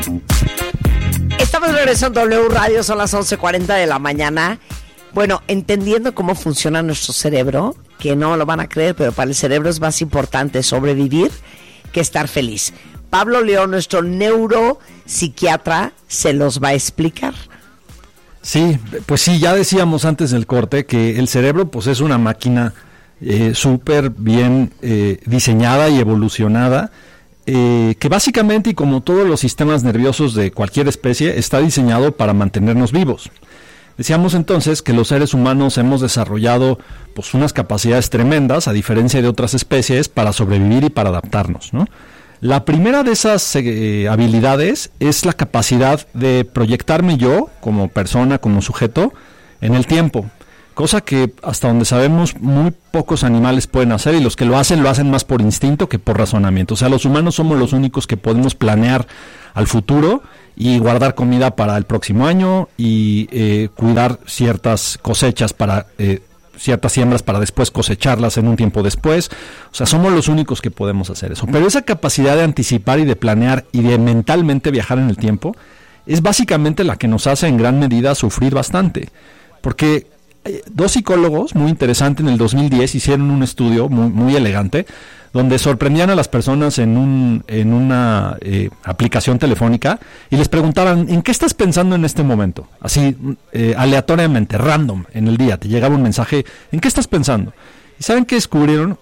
Estamos regresando a W Radio, son las 11:40 de la mañana. Bueno, entendiendo cómo funciona nuestro cerebro, que no lo van a creer, pero para el cerebro es más importante sobrevivir que estar feliz. Pablo León, nuestro neuropsiquiatra, se los va a explicar. Sí, pues sí, ya decíamos antes del corte que el cerebro pues es una máquina súper bien diseñada y evolucionada, que básicamente, y como todos los sistemas nerviosos de cualquier especie, está diseñado para mantenernos vivos. Decíamos entonces que los seres humanos hemos desarrollado pues unas capacidades tremendas, a diferencia de otras especies, para sobrevivir y para adaptarnos, ¿no? La primera de esas habilidades es la capacidad de proyectarme yo, como persona, como sujeto, en el tiempo. Cosa que, hasta donde sabemos, muy pocos animales pueden hacer, y los que lo hacen más por instinto que por razonamiento. O sea, los humanos somos los únicos que podemos planear al futuro y guardar comida para el próximo año y cuidar ciertas cosechas para ciertas siembras para después cosecharlas en un tiempo después. O sea, somos los únicos que podemos hacer eso. Pero esa capacidad de anticipar y de planear y de mentalmente viajar en el tiempo es básicamente la que nos hace en gran medida sufrir bastante. Porque dos psicólogos muy interesantes en el 2010 hicieron un estudio muy elegante, donde sorprendían a las personas en una aplicación telefónica y les preguntaban: ¿en qué estás pensando en este momento? Así, aleatoriamente, random, en el día, te llegaba un mensaje: ¿en qué estás pensando? ¿Y saben qué descubrieron?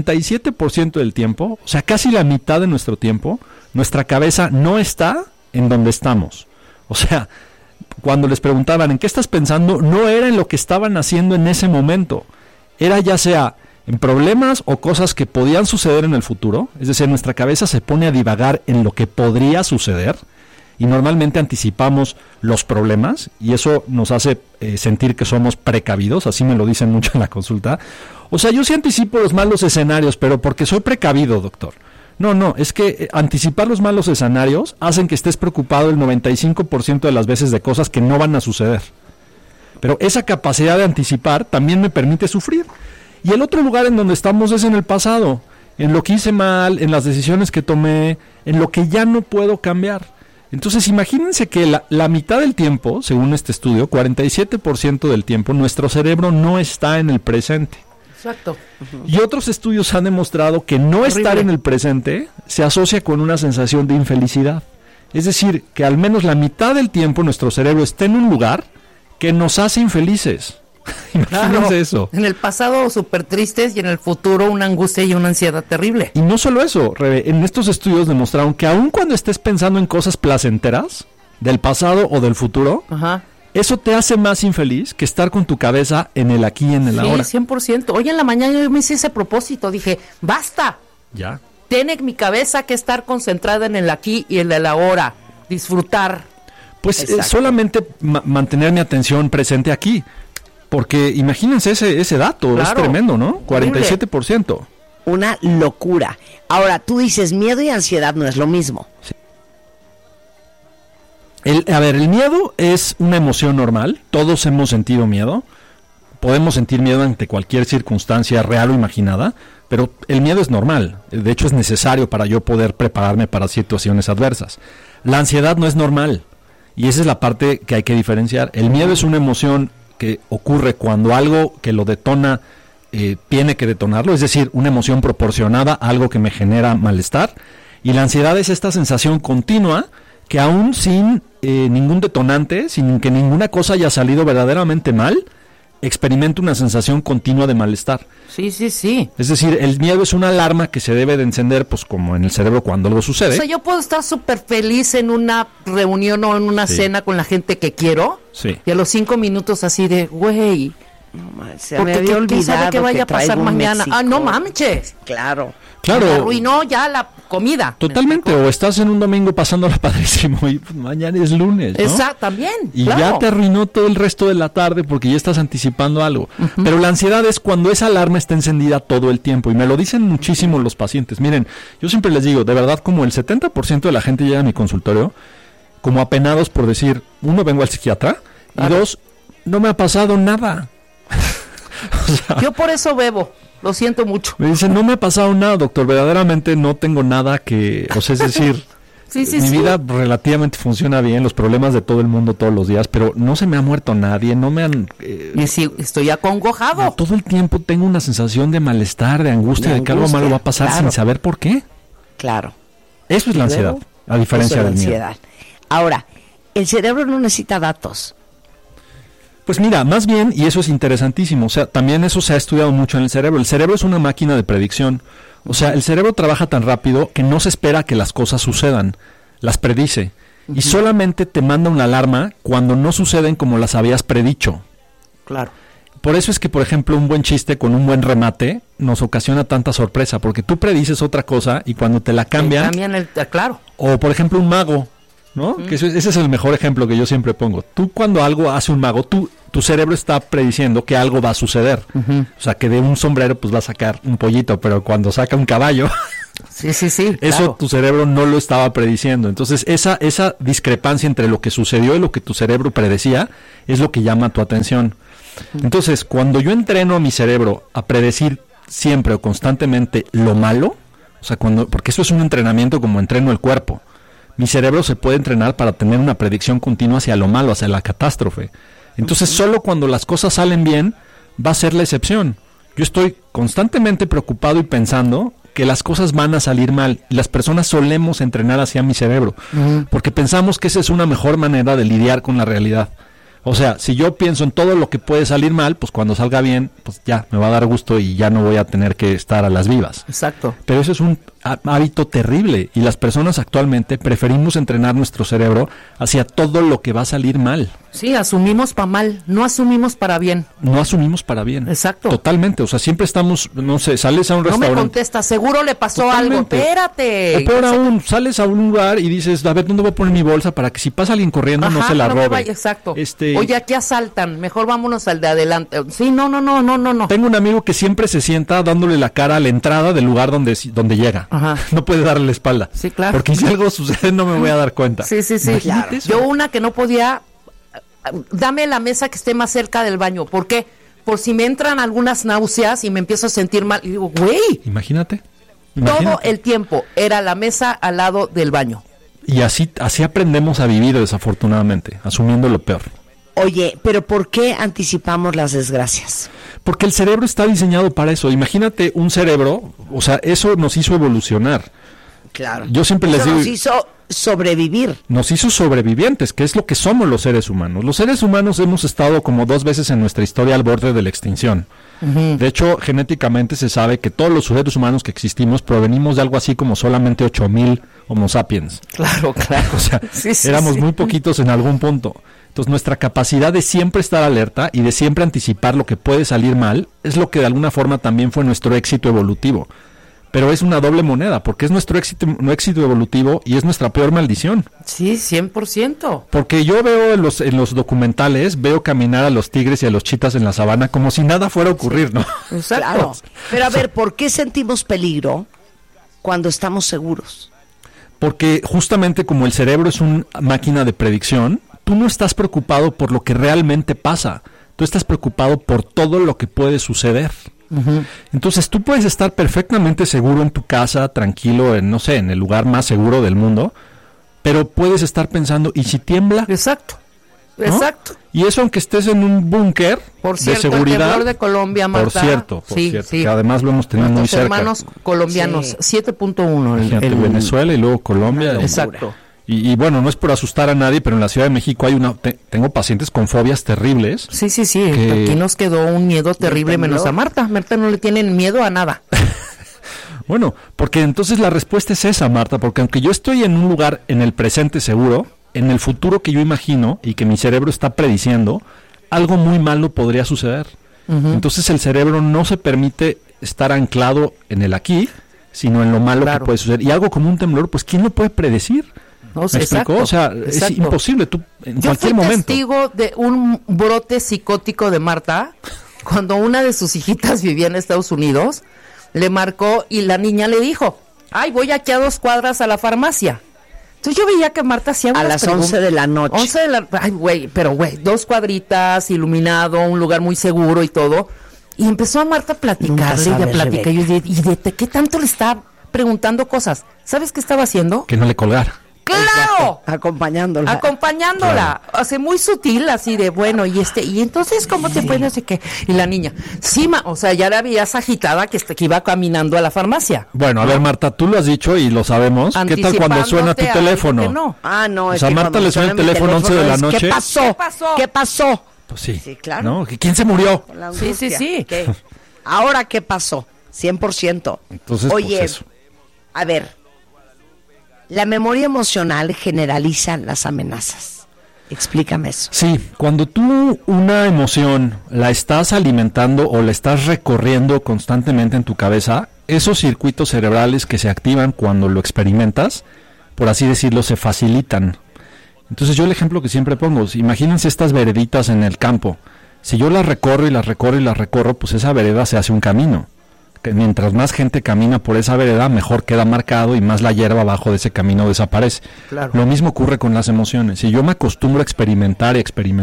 47% del tiempo, o sea, casi la mitad de nuestro tiempo, nuestra cabeza no está en donde estamos. O sea, cuando les preguntaban ¿en qué estás pensando?, no era en lo que estaban haciendo en ese momento, era ya sea en problemas o cosas que podían suceder en el futuro. Es decir, nuestra cabeza se pone a divagar en lo que podría suceder, y normalmente anticipamos los problemas, y eso nos hace sentir que somos precavidos, así me lo dicen mucho en la consulta. O sea, yo sí anticipo los malos escenarios, pero porque soy precavido, doctor. No, es que anticipar los malos escenarios hacen que estés preocupado el 95% de las veces de cosas que no van a suceder. Pero esa capacidad de anticipar también me permite sufrir. Y el otro lugar en donde estamos es en el pasado, en lo que hice mal, en las decisiones que tomé, en lo que ya no puedo cambiar. Entonces imagínense que la mitad del tiempo, según este estudio, 47% del tiempo, nuestro cerebro no está en el presente. Exacto. Y otros estudios han demostrado que no estar en el presente se asocia con una sensación de infelicidad. Es decir, que al menos la mitad del tiempo nuestro cerebro está en un lugar que nos hace infelices. Imagínense eso. En el pasado súper tristes y en el futuro una angustia y una ansiedad terrible. Y no solo eso, Rebe, en estos estudios demostraron que aun cuando estés pensando en cosas placenteras del pasado o del futuro, eso te hace más infeliz que estar con tu cabeza en el aquí y en el ahora. Sí, 100%. Hoy en la mañana yo me hice ese propósito, dije, basta. Ya. Tiene mi cabeza que estar concentrada en el aquí y en el ahora, disfrutar. Pues solamente mantener mi atención presente aquí. Porque imagínense ese dato, claro, es tremendo, ¿no? 47%. Una locura. Ahora, tú dices, miedo y ansiedad no es lo mismo. Sí. El miedo es una emoción normal. Todos hemos sentido miedo. Podemos sentir miedo ante cualquier circunstancia real o imaginada, pero el miedo es normal. De hecho, es necesario para yo poder prepararme para situaciones adversas. La ansiedad no es normal, y esa es la parte que hay que diferenciar. El miedo es una emoción que ocurre cuando algo que lo detona tiene que detonarlo, es decir, una emoción proporcionada a algo que me genera malestar, y la ansiedad es esta sensación continua que aún sin ningún detonante, sin que ninguna cosa haya salido verdaderamente mal, experimento una sensación continua de malestar. Sí. Es decir, el miedo es una alarma que se debe de encender, pues como en el cerebro cuando algo sucede. O sea, yo puedo estar súper feliz en una reunión o en una cena con la gente que quiero, y a los 5 minutos así de, güey, se me había olvidado sabe qué vaya a pasar mañana. México. No manches. Claro. Me arruinó ya la comida. Totalmente, o estás en un domingo pasándola padrísimo y pues, mañana es lunes, ¿no? Exacto, también. Y ya te arruinó todo el resto de la tarde porque ya estás anticipando algo. Pero la ansiedad es cuando esa alarma está encendida todo el tiempo, y me lo dicen muchísimo los pacientes. Miren, yo siempre les digo, de verdad, como el 70% de la gente llega a mi consultorio como apenados por decir, 1, vengo al psiquiatra, y 2, no me ha pasado nada. O sea, yo por eso bebo. Lo siento mucho. Me dicen, no me ha pasado nada, doctor, verdaderamente no tengo nada que, o sea, es decir, Mi vida relativamente funciona bien, los problemas de todo el mundo todos los días, pero no se me ha muerto nadie, no me han... y sí, estoy acongojado. Todo el tiempo tengo una sensación de malestar, de angustia, de que algo malo va a pasar sin saber por qué. Claro. Eso es la ansiedad, a diferencia del miedo. Ahora, el cerebro no necesita datos. Pues mira, más bien, y eso es interesantísimo, o sea, también eso se ha estudiado mucho en el cerebro. El cerebro es una máquina de predicción. O sea, el cerebro trabaja tan rápido que no se espera que las cosas sucedan, las predice. Y solamente te manda una alarma cuando no suceden como las habías predicho. Claro. Por eso es que, por ejemplo, un buen chiste con un buen remate nos ocasiona tanta sorpresa, porque tú predices otra cosa y cuando te la cambian... claro. O, por ejemplo, un mago, ¿no? Que ese es el mejor ejemplo que yo siempre pongo. Tú cuando algo hace un mago, tu cerebro está prediciendo que algo va a suceder. O sea, que de un sombrero pues va a sacar un pollito, pero cuando saca un caballo... Sí. Eso claro. Tu cerebro no lo estaba prediciendo. Entonces, esa discrepancia entre lo que sucedió y lo que tu cerebro predecía es lo que llama tu atención. Entonces, cuando yo entreno a mi cerebro a predecir siempre o constantemente lo malo, o sea, porque eso es un entrenamiento como entreno el cuerpo. Mi cerebro se puede entrenar para tener una predicción continua hacia lo malo, hacia la catástrofe. Entonces, solo cuando las cosas salen bien, va a ser la excepción. Yo estoy constantemente preocupado y pensando que las cosas van a salir mal. Y las personas solemos entrenar hacia mi cerebro, porque pensamos que esa es una mejor manera de lidiar con la realidad. O sea, si yo pienso en todo lo que puede salir mal, pues cuando salga bien, pues ya me va a dar gusto y ya no voy a tener que estar a las vivas. Exacto. Pero eso es un hábito terrible y las personas actualmente preferimos entrenar nuestro cerebro hacia todo lo que va a salir mal. Sí, asumimos para mal, no asumimos para bien. No asumimos para bien. Exacto. Totalmente, o sea, siempre estamos, no sé, sales a un restaurante. No me contestas, seguro le pasó algo, espérate. O peor aún, sales a un lugar y dices, a ver, ¿dónde voy a poner mi bolsa para que si pasa alguien corriendo no se la robe? Exacto. Oye, aquí asaltan, mejor vámonos al de adelante. Sí, no. Tengo un amigo que siempre se sienta dándole la cara a la entrada del lugar donde llega. Ajá. No puede darle la espalda. Sí, claro. Porque si algo sucede no me voy a dar cuenta. Sí, claro. Yo una que no podía, dame la mesa que esté más cerca del baño. ¿Por qué? Por si me entran algunas náuseas y me empiezo a sentir mal. Y digo, güey. Imagínate. Todo el tiempo era la mesa al lado del baño. Y así aprendemos a vivir, desafortunadamente, asumiendo lo peor. Oye, pero ¿por qué anticipamos las desgracias? Porque el cerebro está diseñado para eso. Imagínate un cerebro, o sea, eso nos hizo evolucionar. Claro. Yo siempre les digo... Nos hizo sobrevivir. Nos hizo sobrevivientes, que es lo que somos los seres humanos. Los seres humanos hemos estado como 2 veces en nuestra historia al borde de la extinción. De hecho, genéticamente se sabe que todos los seres humanos que existimos provenimos de algo así como solamente 8,000 Homo sapiens. Claro. O sea, éramos muy poquitos en algún punto. Entonces, nuestra capacidad de siempre estar alerta y de siempre anticipar lo que puede salir mal es lo que de alguna forma también fue nuestro éxito evolutivo. Pero es una doble moneda, porque es nuestro éxito evolutivo y es nuestra peor maldición. Sí, 100%. Porque yo veo en los documentales, veo caminar a los tigres y a los chitas en la sabana como si nada fuera a ocurrir, ¿no? Exacto. Claro. Pero a ver, ¿por qué sentimos peligro cuando estamos seguros? Porque justamente como el cerebro es una máquina de predicción, tú no estás preocupado por lo que realmente pasa, tú estás preocupado por todo lo que puede suceder. Entonces tú puedes estar perfectamente seguro en tu casa, tranquilo, en el lugar más seguro del mundo, pero puedes estar pensando, ¿y si tiembla? Exacto. Y eso aunque estés en un búnker de seguridad. El temblor de Colombia, Marta. Por cierto, que además lo hemos tenido muy cerca. Hermanos colombianos, 7.1. Venezuela y luego Colombia. Exacto. Y bueno, no es por asustar a nadie, pero en la Ciudad de México tengo pacientes con fobias terribles. Sí. Aquí nos quedó un miedo terrible, menos a Marta. Marta no le tienen miedo a nada. Bueno, porque entonces la respuesta es esa, Marta, porque aunque yo estoy en un lugar en el presente seguro, en el futuro que yo imagino y que mi cerebro está prediciendo, algo muy malo podría suceder. Entonces el cerebro no se permite estar anclado en el aquí, sino en lo malo que puede suceder. Y algo como un temblor, pues ¿quién lo puede predecir? ¿Me explicó? O sea, es imposible. Tú, en cualquier momento. Yo fui testigo de un brote psicótico de Marta cuando una de sus hijitas vivía en Estados Unidos. Le marcó y la niña le dijo, ay, voy aquí a 2 cuadras a la farmacia. Entonces yo veía que Marta hacía a las 11 de la noche. Ay, güey, 2 cuadritas, iluminado, un lugar muy seguro y todo. Y empezó a Marta a platicarle y a platicar. ¿Y de qué tanto le estaba preguntando cosas? ¿Sabes qué estaba haciendo? Que no le colgara. ¡Claro! Acompañándola. Acompañándola. Hace muy sutil, así de, bueno, y entonces, ¿cómo te fue? No sé qué. Y la niña, sí, o sea, ya la veías agitada que iba caminando a la farmacia. Bueno, a ver, Marta, tú lo has dicho y lo sabemos. ¿Qué tal cuando suena tu teléfono? No. Ah, no, o sea, Marta le suena el teléfono 11 de la noche. ¿Qué pasó? ¿Qué pasó? Pues sí. Sí, claro. ¿No? ¿Quién se murió? Sí. ¿Qué? Ahora, ¿qué pasó? 100%. Entonces, oye, pues eso. A ver, la memoria emocional generaliza las amenazas. Explícame eso. Sí, cuando tú una emoción la estás alimentando o la estás recorriendo constantemente en tu cabeza, esos circuitos cerebrales que se activan cuando lo experimentas, por así decirlo, se facilitan. Entonces yo el ejemplo que siempre pongo, imagínense estas vereditas en el campo. Si yo las recorro y las recorro y las recorro, pues esa vereda se hace un camino. Que mientras más gente camina por esa vereda, mejor queda marcado y más la hierba abajo de ese camino desaparece. Claro. Lo mismo ocurre con las emociones. Si yo me acostumbro a experimentar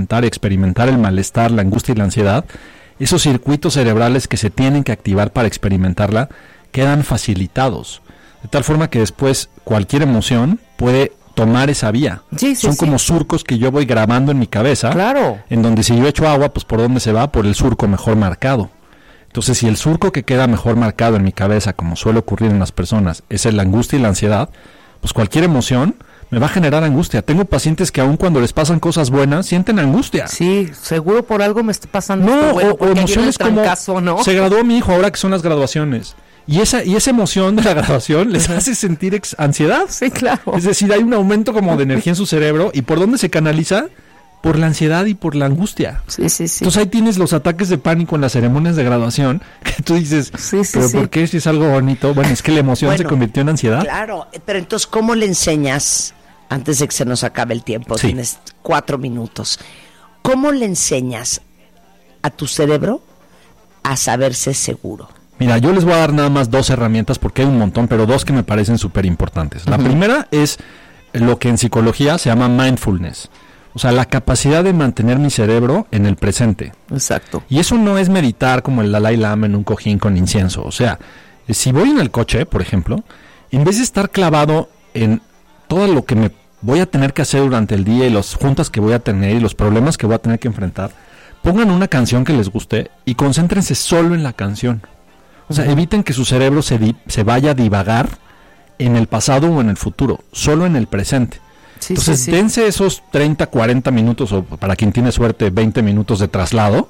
el malestar, la angustia y la ansiedad, esos circuitos cerebrales que se tienen que activar para experimentarla quedan facilitados. De tal forma que después cualquier emoción puede tomar esa vía. Son como surcos que yo voy grabando en mi cabeza. Claro. En donde si yo echo agua, pues ¿por dónde se va? Por el surco mejor marcado. Entonces, si el surco que queda mejor marcado en mi cabeza, como suele ocurrir en las personas, es la angustia y la ansiedad, pues cualquier emoción me va a generar angustia. Tengo pacientes que aun cuando les pasan cosas buenas, sienten angustia. Sí, seguro por algo me está pasando. No, bueno, o emociones como, ¿no? Se graduó mi hijo ahora que son las graduaciones. Y esa emoción de la graduación les hace sentir ansiedad. Sí, claro. Es decir, hay un aumento como de energía en su cerebro. ¿Y por dónde se canaliza? Por la ansiedad y por la angustia. Sí. Entonces ahí tienes los ataques de pánico en las ceremonias de graduación, que tú dices, ¿pero por qué si es algo bonito? Bueno, es que la emoción se convirtió en ansiedad. Claro, pero entonces, ¿cómo le enseñas, antes de que se nos acabe el tiempo, tienes 4 minutos, ¿cómo le enseñas a tu cerebro a saberse seguro? Mira, yo les voy a dar nada más 2 herramientas, porque hay un montón, pero 2 que me parecen súper importantes. La primera es lo que en psicología se llama mindfulness. O sea, la capacidad de mantener mi cerebro en el presente. Exacto. Y eso no es meditar como el Dalai Lama en un cojín con incienso. O sea, si voy en el coche, por ejemplo, en vez de estar clavado en todo lo que me voy a tener que hacer durante el día y las juntas que voy a tener y los problemas que voy a tener que enfrentar, pongan una canción que les guste y concéntrense solo en la canción. O sea, eviten que su cerebro se vaya a divagar en el pasado o en el futuro, solo en el presente. Entonces, dense esos 30, 40 minutos, o para quien tiene suerte, 20 minutos de traslado,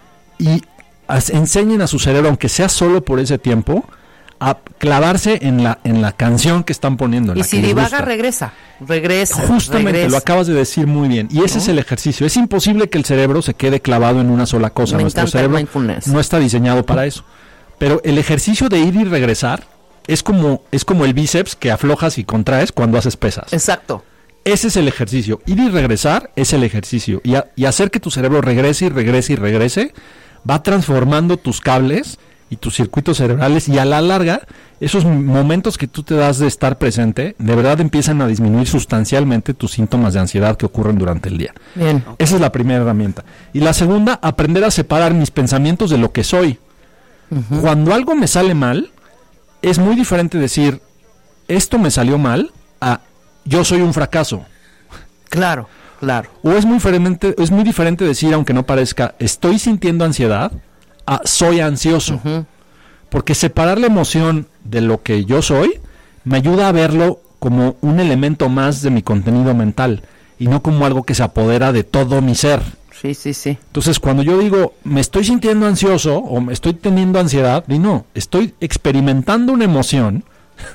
y enseñen a su cerebro, aunque sea solo por ese tiempo, a clavarse en la canción que están poniendo. Y si divaga, regresa. Justamente, lo acabas de decir muy bien. Y ese es el ejercicio. Es imposible que el cerebro se quede clavado en una sola cosa. Nuestro cerebro no está diseñado para eso. Pero el ejercicio de ir y regresar es como el bíceps que aflojas y contraes cuando haces pesas. Exacto. Ese es el ejercicio. Ir y regresar es el ejercicio. Y hacer que tu cerebro regrese y regrese y regrese va transformando tus cables y tus circuitos cerebrales, y a la larga esos momentos que tú te das de estar presente de verdad empiezan a disminuir sustancialmente tus síntomas de ansiedad que ocurren durante el día. Bien. Esa es la primera herramienta. Y la segunda, aprender a separar mis pensamientos de lo que soy. Cuando algo me sale mal, es muy diferente decir esto me salió mal a yo soy un fracaso. Claro. O es muy diferente decir, aunque no parezca, estoy sintiendo ansiedad, a soy ansioso. Porque separar la emoción de lo que yo soy me ayuda a verlo como un elemento más de mi contenido mental y no como algo que se apodera de todo mi ser. Sí. Entonces, cuando yo digo, me estoy sintiendo ansioso o me estoy teniendo ansiedad, no, estoy experimentando una emoción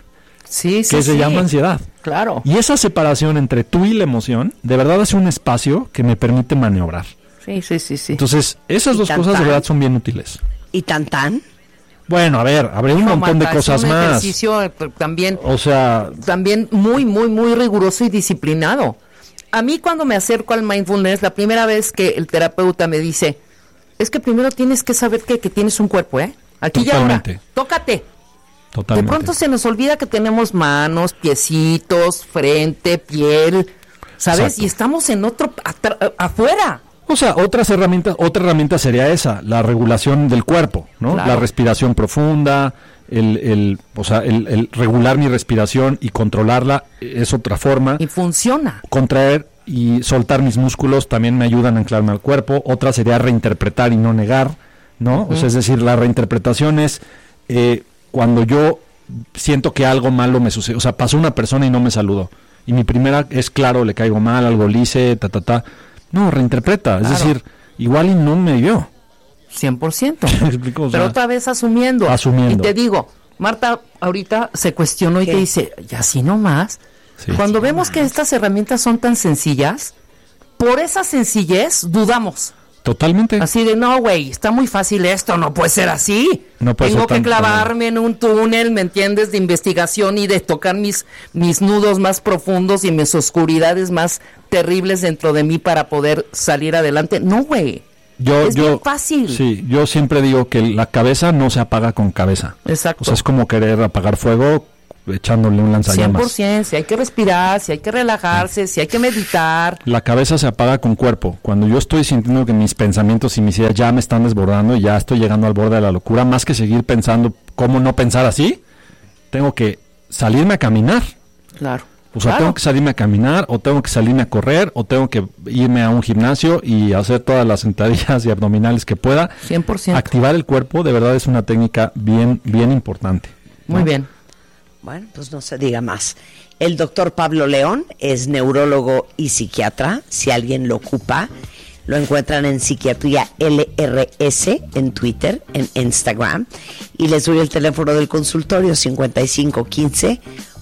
que se llama ansiedad. Claro. Y esa separación entre tú y la emoción, de verdad hace un espacio que me permite maniobrar. Sí. Entonces, esas dos cosas de verdad son bien útiles. ¿Y tan? Bueno, a ver, habrá un montón de cosas más. Es un ejercicio también, o sea, también muy riguroso y disciplinado. A mí, cuando me acerco al mindfulness, la primera vez que el terapeuta me dice, es que primero tienes que saber que tienes un cuerpo, Aquí totalmente. Y ahora, tócate. Totalmente. De pronto se nos olvida que tenemos manos, piecitos, frente, piel, ¿sabes? Exacto. Y estamos en otro, afuera. O sea, otra herramienta sería esa, la regulación del cuerpo, ¿no? Claro. La respiración profunda, el regular mi respiración y controlarla es otra forma. Y funciona. Contraer y soltar mis músculos también me ayudan a anclarme al cuerpo. Otra sería reinterpretar y no negar, ¿no? O sea, es decir, la reinterpretación es cuando yo siento que algo malo me sucede. O sea, pasó una persona y no me saludó. Y mi primera es, claro, le caigo mal, algo le hice, No, reinterpreta. Claro. Es decir, igual y no me vio. 100%. ¿Me explico? O sea, pero otra vez asumiendo. Y te digo, Marta ahorita se cuestionó y te dice, y así nomás. Sí. Cuando vemos que estas herramientas son tan sencillas, por esa sencillez dudamos. Totalmente. Así de, no, güey, está muy fácil esto, no puede ser así. No puede Tengo ser que tan clavarme en un túnel, ¿me entiendes? De investigación y de tocar mis nudos más profundos y mis oscuridades más terribles dentro de mí para poder salir adelante. No, güey. Es bien fácil. Sí, yo siempre digo que la cabeza no se apaga con cabeza. Exacto. O sea, es como querer apagar fuego echándole un lanzallamas. 100%, si hay que respirar, si hay que relajarse, si hay que meditar. La cabeza se apaga con cuerpo. Cuando yo estoy sintiendo que mis pensamientos y mis ideas ya me están desbordando y ya estoy llegando al borde de la locura, más que seguir pensando cómo no pensar así, tengo que salirme a caminar. Claro. O sea, tengo que salirme a caminar, o tengo que salirme a correr, o tengo que irme a un gimnasio y hacer todas las sentadillas y abdominales que pueda. 100%. Activar el cuerpo, de verdad, es una técnica bien, bien importante. Muy bien. Bueno, pues no se diga más. El doctor Pablo León es neurólogo y psiquiatra. Si alguien lo ocupa, lo encuentran en Psiquiatría LRS en Twitter, en Instagram. Y les doy el teléfono del consultorio 5515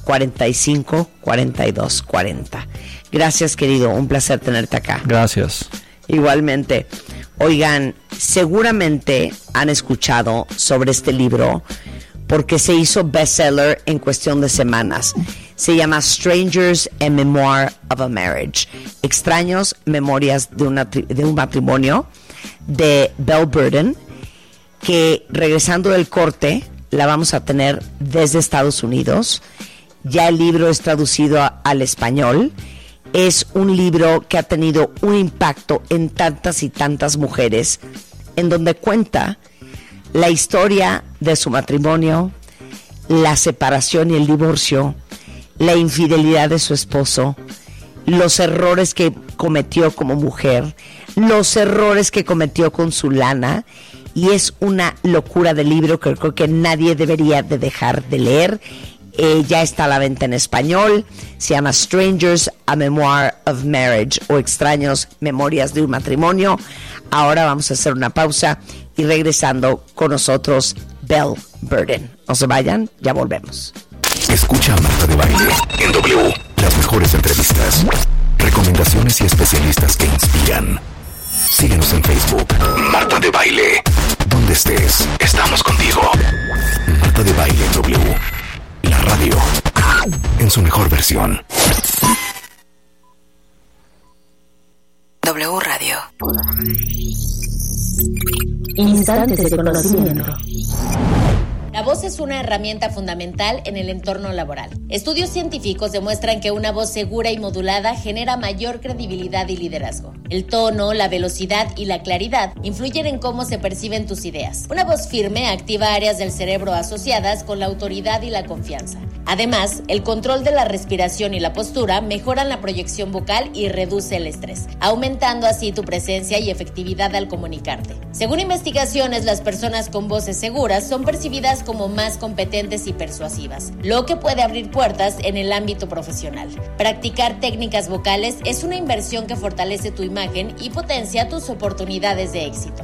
45 42 40. Gracias, querido. Un placer tenerte acá. Gracias. Igualmente. Oigan, seguramente han escuchado sobre este libro porque se hizo bestseller en cuestión de semanas. Se llama Strangers, a Memoir of a Marriage. Extraños, memorias de un matrimonio, de Belle Burden, que regresando del corte la vamos a tener desde Estados Unidos. Ya el libro es traducido al español. Es un libro que ha tenido un impacto en tantas y tantas mujeres, en donde cuenta la historia de su matrimonio, la separación y el divorcio, la infidelidad de su esposo, los errores que cometió como mujer, los errores que cometió con su lana, y es una locura de libro que creo que nadie debería de dejar de leer. Ya está a la venta en español. Se llama Strangers, a Memoir of Marriage, o Extraños, Memorias de un Matrimonio. Ahora vamos a hacer una pausa y regresando con nosotros Belle Burden. No se vayan, ya volvemos. Escucha a Marta de Baile en W. Las mejores entrevistas, recomendaciones y especialistas que inspiran. Síguenos en Facebook. Marta de Baile. Donde estés, estamos contigo. Marta de Baile en W. La radio en su mejor versión. W Radio. Instantes de conocimiento. La voz es una herramienta fundamental en el entorno laboral. Estudios científicos demuestran que una voz segura y modulada genera mayor credibilidad y liderazgo. El tono, la velocidad y la claridad influyen en cómo se perciben tus ideas. Una voz firme activa áreas del cerebro asociadas con la autoridad y la confianza. Además, el control de la respiración y la postura mejoran la proyección vocal y reduce el estrés, aumentando así tu presencia y efectividad al comunicarte. Según investigaciones, las personas con voces seguras son percibidas como más competentes y persuasivas, lo que puede abrir puertas en el ámbito profesional. Practicar técnicas vocales es una inversión que fortalece tu imagen y potencia tus oportunidades de éxito.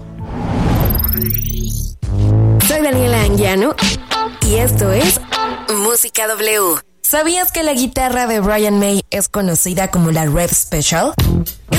Soy Daniela Anguiano y esto es Música W. ¿Sabías que la guitarra de Brian May es conocida como la Rev Special? Es